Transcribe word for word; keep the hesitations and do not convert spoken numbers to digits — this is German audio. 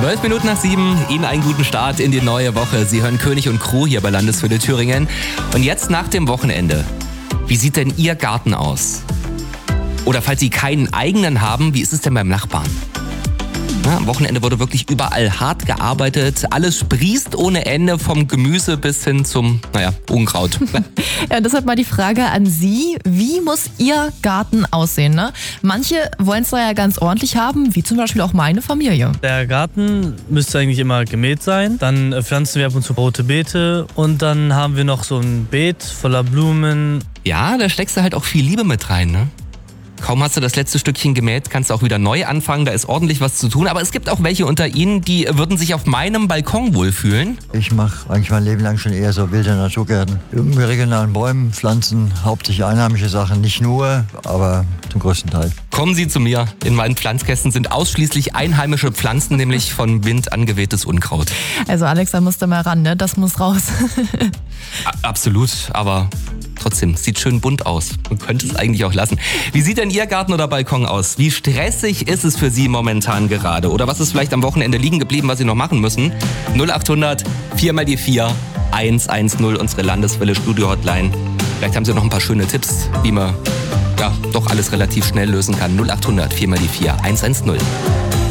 Zwölf Minuten nach sieben, Ihnen einen guten Start in die neue Woche. Sie hören König und Crew hier bei Landeswelle Thüringen. Und jetzt nach dem Wochenende, wie sieht denn Ihr Garten aus? Oder falls Sie keinen eigenen haben, wie ist es denn beim Nachbarn? Ja, am Wochenende wurde wirklich überall hart gearbeitet. Alles sprießt ohne Ende, vom Gemüse bis hin zum, naja, Unkraut. Ja, deshalb mal die Frage an Sie, wie muss Ihr Garten aussehen? Ne? Manche wollen es da ja ganz ordentlich haben, wie zum Beispiel auch meine Familie. Der Garten müsste eigentlich immer gemäht sein. Dann pflanzen wir ab und zu rote Beete und dann haben wir noch so ein Beet voller Blumen. Ja, da steckst du halt auch viel Liebe mit rein, ne? Kaum hast du das letzte Stückchen gemäht, kannst du auch wieder neu anfangen, da ist ordentlich was zu tun. Aber es gibt auch welche unter Ihnen, die würden sich auf meinem Balkon wohlfühlen. Ich mache eigentlich mein Leben lang schon eher so wilde Naturgärten. Mit regionalen Bäumen, Pflanzen, hauptsächlich einheimische Sachen, nicht nur, aber zum größten Teil. Kommen Sie zu mir. In meinen Pflanzkästen sind ausschließlich einheimische Pflanzen, nämlich von Wind angewehtes Unkraut. Also Alex, da musst du mal ran, ne? Das muss raus. A- absolut, aber trotzdem, sieht schön bunt aus. Man könnte es eigentlich auch lassen. Wie sieht denn Ihr Garten oder Balkon aus? Wie stressig ist es für Sie momentan gerade? Oder was ist vielleicht am Wochenende liegen geblieben, was Sie noch machen müssen? null acht hundert vier mal die vier eins eins null, unsere Landeswelle Studio Hotline. Vielleicht haben Sie noch ein paar schöne Tipps, wie man ja doch alles relativ schnell lösen kann. null acht hundert vier mal die vier eins eins null.